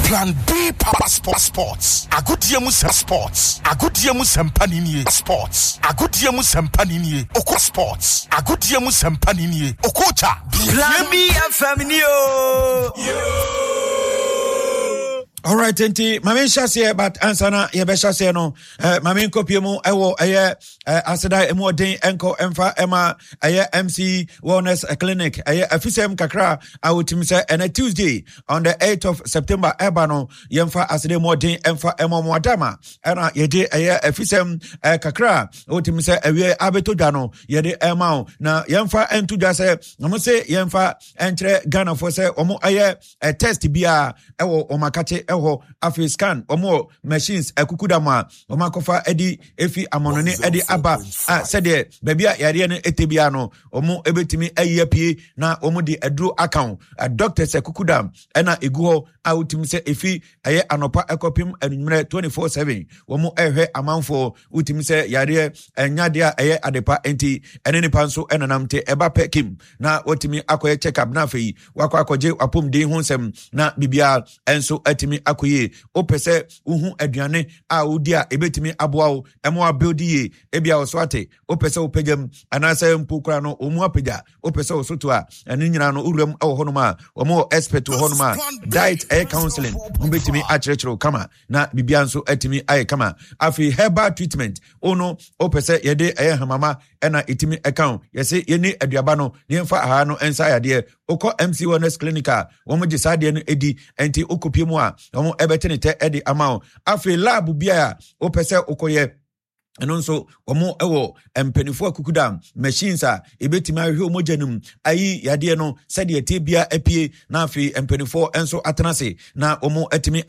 Plan B passport sports. Agudie sports. Agudie sempanini sports. Agudie sempanini oko sports. Agudie sempanini okocha. Plan B FMNio. All right, enti mame shase but ansana ye be shase no mame kopie mu ewo eye aseda emu odin enko emfa ema eye MC Wellness Clinic eye afisem kakra awutim se ena Tuesday on the 8th of September ebano yemfa aseda emu odin emfa ema modama ena yede eye afisem kakra awutim se ewie abetodwa no yede ema na yemfa entudwa se no se yemfa entre Ghana for se omo eye test bia ewo omakate ho afi scan omo machines ekukudama omakofa edi efi amonone edi aba sede babia yare ne etebia no omo ebetimi ayepie na omo di edru account doctors ekukudam ena eguho awutimi se efi aye anopa ekopim enumere 24/7 omo ehwe amanfo utimi se yare enyade aye adepa enti eneni panso enanamte eba pekim na otimi akoye check up na fei wakwakoje apom de honsem na bibia enso atimi akoye opese uhu aduane a odia ebetimi aboawo emo abuildie ebia oswate opese opegam anase mpokura no omu apega opese osoto a ene nyina no uruam ewo honoma omo expert wo honoma diet air counseling mbetimi acherechero kama na bibia nso atimi aye kama afi herbal treatment ono opese yede aye hamama ena etimi account yese yeni aduaba no yemfa aha no ensa yade okọ MC Wellness Clinic womo gisade no edi enti okopie mu a womo ebetenete edi amao afi lab bia opese okoye eno nso omo ewo empenifo akukudam machines a ebetimi ahwe omojanum ayi yade no sede etebia apie na afi empenifo enso atenase na omo etimi